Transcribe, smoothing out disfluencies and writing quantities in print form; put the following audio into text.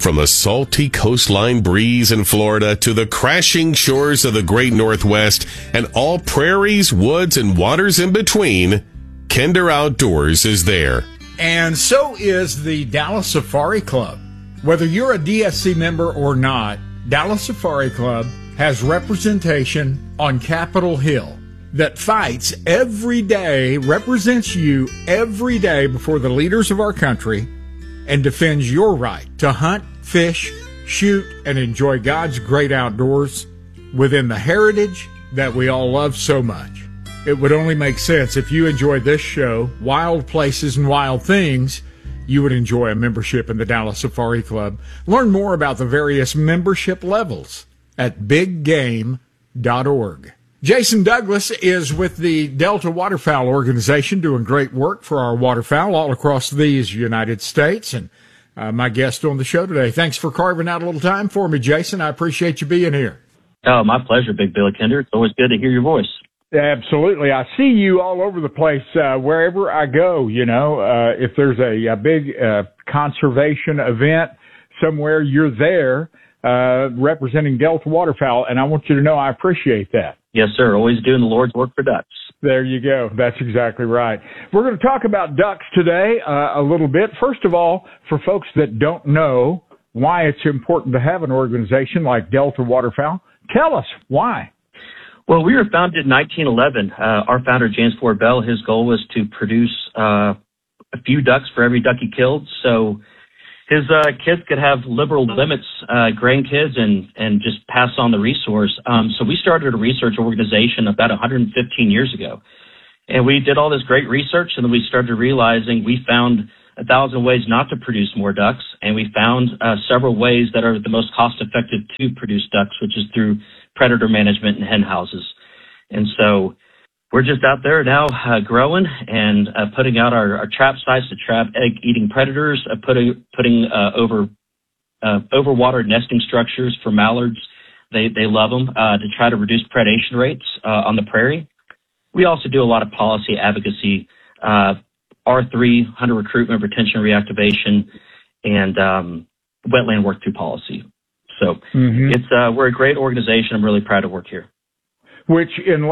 From the salty coastline breeze in Florida to the crashing shores of the great Northwest and all prairies, woods, and waters in between, Kinder Outdoors is there. And so is the Dallas Safari Club. Whether you're a DSC member or not, Dallas Safari Club has representation on Capitol Hill that fights every day, represents you every day before the leaders of our country, and defends your right to hunt, fish, shoot, and enjoy God's great outdoors within the heritage that we all love so much. It would only make sense if you enjoyed this show, Wild Places and Wild Things, you would enjoy a membership in the Dallas Safari Club. Learn more about the various membership levels at biggame.org. Jason Douglas is with the Delta Waterfowl Organization doing great work for our waterfowl all across these United States. And my guest on the show today. Thanks for carving out a little time for me, Jason. I appreciate you being here. Oh, my pleasure, Big Billy Kinder. It's always good to hear your voice. Absolutely. I see you all over the place wherever I go. You know, if there's a big conservation event somewhere, you're there representing Delta Waterfowl, and I want you to know I appreciate that. Yes, sir. Always doing the Lord's work for ducks. There you go. That's exactly right. We're going to talk about ducks today a little bit. First of all, for folks that don't know why it's important to have an organization like Delta Waterfowl, tell us why. Well, we were founded in 1911. Our founder, James Ford Bell, his goal was to produce a few ducks for every duck he killed. So his kids could have liberal limits, grandkids, and just pass on the resource. So we started a research organization about 115 years ago. And we did all this great research, and then we started realizing we found 1,000 ways not to produce more ducks, and we found several ways that are the most cost-effective to produce ducks, which is through predator management and hen houses. And so we're just out there now growing and putting out our trap sites to trap egg-eating predators, putting overwatered nesting structures for mallards. They love them to try to reduce predation rates on the prairie. We also do a lot of policy advocacy, R3, hunter recruitment, retention, reactivation, and wetland work through policy. So we're a great organization. I'm really proud to work here. Which in